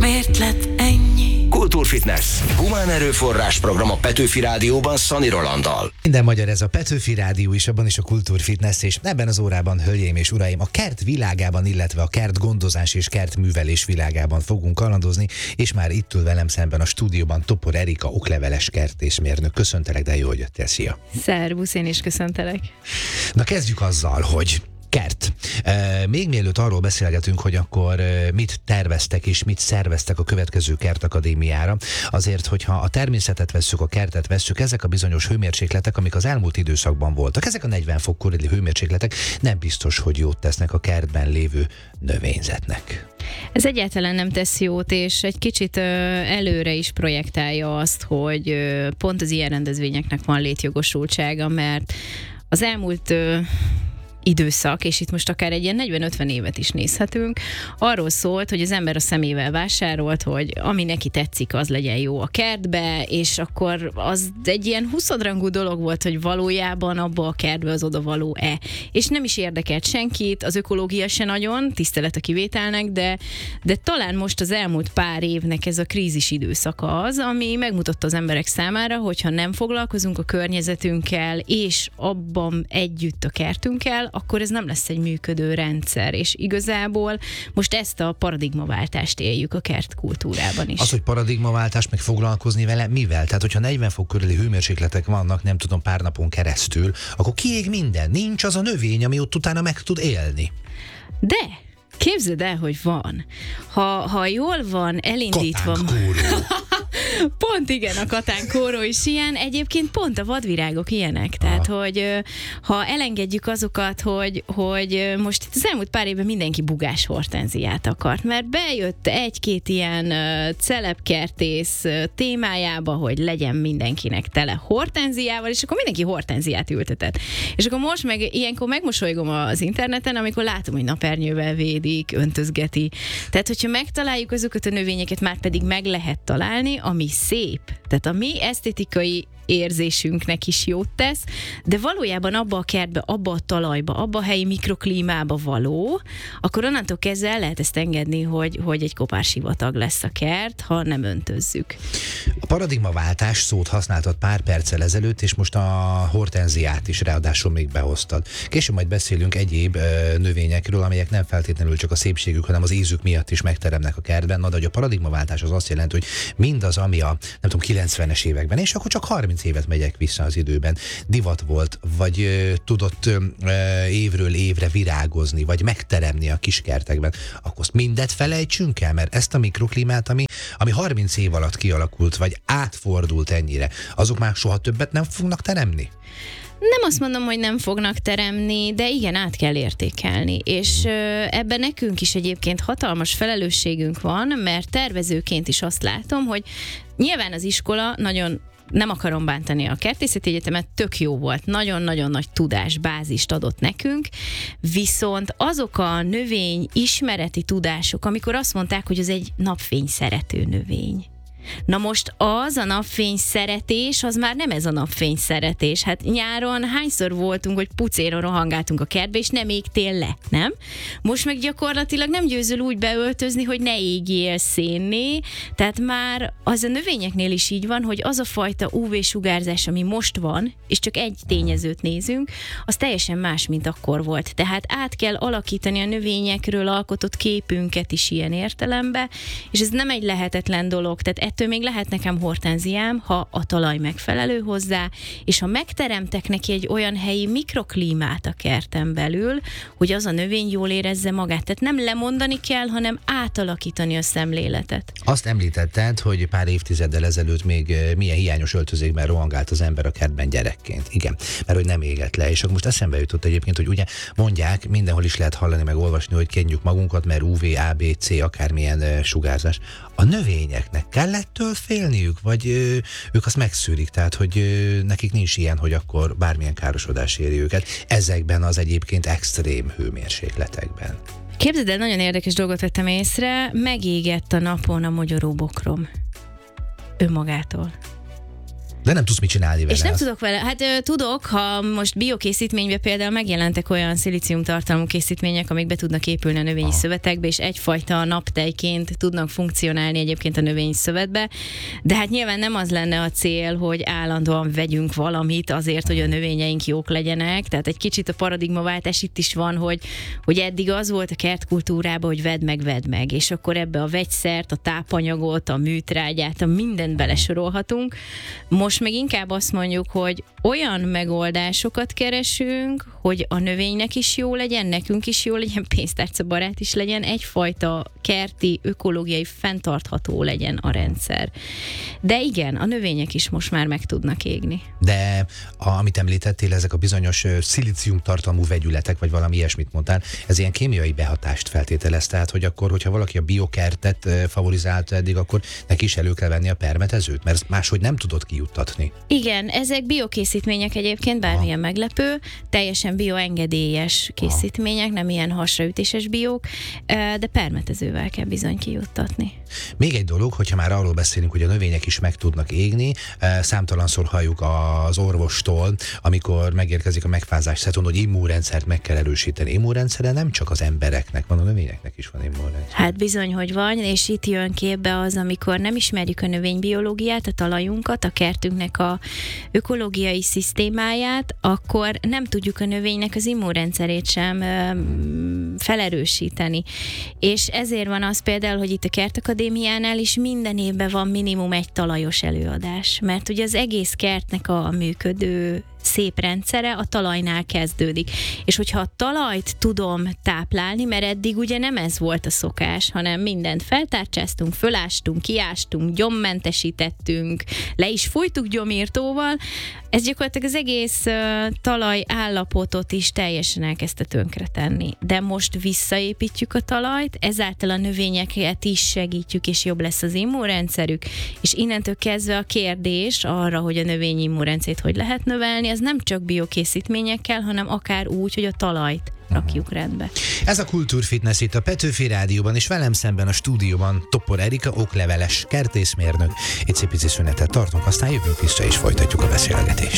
Miért lett ennyi? Kultúrfitness. Humán erőforrás program a Petőfi Rádióban Szani Rolanddal. Minden magyar, ez a Petőfi Rádió is, abban is a Kultúrfitness, és ebben az órában, hölgyeim és uraim, a kert világában, illetve a kertgondozás és kertművelés világában fogunk kalandozni, és már itt ül velem szemben a stúdióban Topor Erika, okleveles kertészmérnök. Köszöntelek, de jó, hogy jöttél, szia! Szervusz, én is köszöntelek. Na kezdjük azzal, hogy kert. Még mielőtt arról beszélgetünk, hogy akkor mit terveztek és mit szerveztek a következő kertakadémiára, azért, hogyha a természetet vesszük, a kertet vesszük, ezek a bizonyos hőmérsékletek, amik az elmúlt időszakban voltak, ezek a 40 fok körüli hőmérsékletek nem biztos, hogy jót tesznek a kertben lévő növényzetnek. Ez egyáltalán nem tesz jót, és egy kicsit előre is projektálja azt, hogy pont az ilyen rendezvényeknek van létjogosultsága, mert az elmúlt időszak, és itt most akár egy ilyen 40-50 évet is nézhetünk, arról szólt, hogy az ember a szemével vásárolt, hogy ami neki tetszik, az legyen jó a kertbe, és akkor az egy ilyen huszodrangú dolog volt, hogy valójában abba a kertbe az odavaló-e. És nem is érdekelt senkit, az ökológia se nagyon, tisztelet a kivételnek, de talán most az elmúlt pár évnek ez a krízis időszaka az, ami megmutatta az emberek számára, hogyha nem foglalkozunk a környezetünkkel, és abban együtt a kertünkkel, akkor ez nem lesz egy működő rendszer, és igazából most ezt a paradigmaváltást éljük a kertkultúrában is. Az, hogy paradigmaváltás, meg foglalkozni vele, mivel? Tehát, hogyha 40 fok körüli hőmérsékletek vannak, nem tudom, pár napon keresztül, akkor kiég minden, nincs az a növény, ami ott utána meg tud élni. De képzeld el, hogy van. Ha jól van elindítva... Pont igen, a katánkóró is ilyen, egyébként pont a vadvirágok ilyenek, tehát hogy ha elengedjük azokat, hogy most itt az elmúlt pár évben mindenki bugás hortenziát akart, mert bejött egy-két ilyen celebkertész témájába, hogy legyen mindenkinek tele hortenziával, és akkor mindenki hortenziát ültetett. És akkor most ilyenkor megmosolygom az interneten, amikor látom, hogy napernyővel védik, öntözgeti. Tehát, hogyha megtaláljuk azokat a növényeket, már pedig meg lehet találni, ami szép, tehát a mi esztétikai érzésünknek is jót tesz, de valójában abba a kertbe, abba a talajba, abba a helyi mikroklímába való, akkor onnantól kezdve el lehet ezt engedni, hogy egy kopársivatag lesz a kert, ha nem öntözzük. A paradigmaváltás szót használtad pár perccel ezelőtt, és most a hortenziát is ráadásul még behoztad. Később majd beszélünk egyéb növényekről, amelyek nem feltétlenül csak a szépségük, hanem az ízük miatt is megteremnek a kertben. Na, de hogy a paradigmaváltás az azt jelenti, hogy mindaz, ami a, nem tudom, 90-es években, és akkor csak 30 évet megyek vissza az időben, divat volt, vagy tudott évről évre virágozni, vagy megteremni a kiskertekben, akkor azt mindet felejtsünk el, mert ezt a mikroklímát, ami 30 év alatt kialakult, vagy átfordult ennyire, azok már soha többet nem fognak teremni? Nem azt mondom, hogy nem fognak teremni, de igen, át kell értékelni. És ebben nekünk is egyébként hatalmas felelősségünk van, mert tervezőként is azt látom, hogy nyilván az iskola nagyon, nem akarom bántani a kertészeti egyetemet, tök jó volt, nagyon-nagyon nagy tudás, bázist adott nekünk, viszont azok a növény ismereti tudások, amikor azt mondták, hogy az egy napfény szerető növény. Na most az a napfény szeretés, az már nem ez a napfény szeretés. Hát nyáron hányszor voltunk, hogy pucéron rohangáltunk a kertbe, és nem égtél le, nem? Most meg gyakorlatilag nem győzöl úgy beöltözni, hogy ne égjél szénné, tehát már az a növényeknél is így van, hogy az a fajta UV-sugárzás, ami most van, és csak egy tényezőt nézünk, az teljesen más, mint akkor volt. Tehát át kell alakítani a növényekről alkotott képünket is ilyen értelemben, és ez nem egy lehetetlen dolog, tehát ettől még lehet nekem hortenziám, ha a talaj megfelelő hozzá, és ha megteremtek neki egy olyan helyi mikroklímát a kerten belül, hogy az a növény jól érezze magát. Tehát nem lemondani kell, hanem átalakítani a szemléletet. Azt említetted, hogy pár évtizeddel ezelőtt még milyen hiányos öltözékben rohangált az ember a kertben gyerekként. Igen, mert hogy nem égett le. És akkor most eszembe jutott egyébként, hogy ugye mondják, mindenhol is lehet hallani meg olvasni, hogy kenjük magunkat, mert UV, ABC, akármilyen sugárzás. A növényeknek kellett ettől félniük, vagy ők azt megszűrik, tehát hogy nekik nincs ilyen, hogy akkor bármilyen károsodás éri őket ezekben az egyébként extrém hőmérsékletekben? Képzeld el, nagyon érdekes dolgot vettem észre, megégett a napon a mogyoróbokrom. Önmagától. De nem tudsz mit csinálni vele. És nem tudok vele, hát tudok, ha most biokészítményben például megjelentek olyan szilícium tartalmú készítmények, amik be tudnak épülni a növényi szövetekbe, és egyfajta naptejként tudnak funkcionálni egyébként a növényi szövetbe, de hát nyilván nem az lenne a cél, hogy állandóan vegyünk valamit azért, hogy a növényeink jók legyenek, tehát egy kicsit a paradigmaváltás itt is van, hogy eddig az volt a kertkultúrában, hogy vedd meg, és akkor ebbe a vegyszert, a tápanyagot, a műtrágyát, a mindent belesorolhatunk. Most meg inkább azt mondjuk, hogy olyan megoldásokat keresünk, hogy a növénynek is jó legyen, nekünk is jó legyen, pénztárcabarát is legyen, egyfajta kerti, ökológiai, fenntartható legyen a rendszer. De igen, a növények is most már meg tudnak égni. De amit említettél, ezek a bizonyos szilícium tartalmú vegyületek, vagy valami ilyesmit mondtál, ez ilyen kémiai behatást feltételez, tehát hogy akkor, hogyha valaki a biokertet favorizálta eddig, akkor neki is elő kell venni a permetezőt, mert máshogy nem tudod kijuttatni. Igen, ezek biokészítmények egyébként, bármilyen meglepő, teljesen bioengedélyes készítmények, nem ilyen hasraütéses biók, de permetezővel kell bizony kijuttatni. Még egy dolog, hogyha már arról beszélünk, hogy a növények is meg tudnak égni, számtalanszor halljuk az orvostól, amikor megérkezik a megfázás szezon, hogy immunrendszert meg kell erősíteni. Immunrendszere nem csak az embereknek van, a növényeknek is van immunrendszer. Hát bizony, hogy van, és itt jön képbe az, amikor nem ismerjük a növénybiológiát, a talajunkat, a kertünknek a ökológiai szisztémáját, akkor nem tudjuk a növénynek az immunrendszerét sem felerősíteni. És ezért van az például, hogy itt a Kertakadémiánál is minden évben van minimum egy talajos előadás, mert ugye az egész kertnek a működő szép rendszere a talajnál kezdődik. És hogyha a talajt tudom táplálni, mert eddig ugye nem ez volt a szokás, hanem mindent feltárcsáztunk, fölástunk, kiástunk, gyommentesítettünk, le is fújtuk gyomírtóval, ez gyakorlatilag az egész talaj állapotot is teljesen elkezdte tönkretenni. De most visszaépítjük a talajt, ezáltal a növényeket is segítjük, és jobb lesz az immunrendszerük, és innentől kezdve a kérdés arra, hogy a növény immunrendszerét hogy lehet növelni, ez nem csak biokészítményekkel, hanem akár úgy, hogy a talajt rakjuk rendbe. Ez a Kultúrfitness itt a Petőfi Rádióban, és velem szemben a stúdióban Topor Erika, okleveles kertészmérnök. Egy szép pici szünetet tartunk, aztán jövünk vissza és folytatjuk a beszélgetést.